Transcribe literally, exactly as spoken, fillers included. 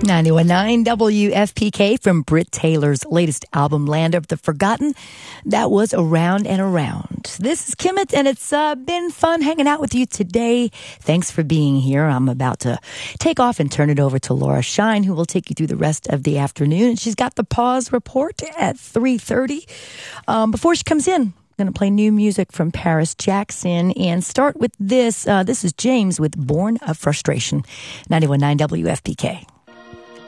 ninety-one point nine W F P K from Britt Taylor's latest album, Land of the Forgotten. That was Around and Around. This is Kimmit, and it's uh, been fun hanging out with you today. Thanks for being here. I'm about to take off and turn it over to Laura Shine, who will take you through the rest of the afternoon. And she's got the Pause Report at three thirty. Um, before she comes in, I'm going to play new music from Paris Jackson and start with this. Uh, this is James with Born of Frustration, ninety-one point nine W F P K.